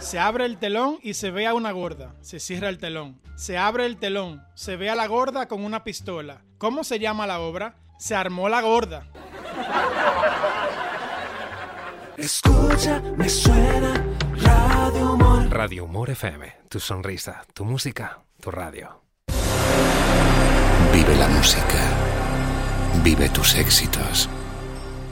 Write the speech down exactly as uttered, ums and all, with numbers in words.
Se abre el telón y se ve a una gorda. Se cierra el telón. Se abre el telón. Se ve a la gorda con una pistola. ¿Cómo se llama la obra? Se armó la gorda. Escucha, me suena Radio Humor. Radio Humor F M. Tu sonrisa, tu música, tu radio. Vive la música. Vive tus éxitos.